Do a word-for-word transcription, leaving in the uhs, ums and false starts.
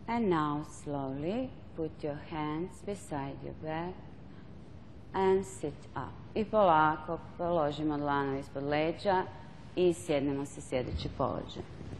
And now slowly put your hands beside your back and sit up. I polako položimo dlanovi ispod leđa i sjednemo se sjedeći položaj.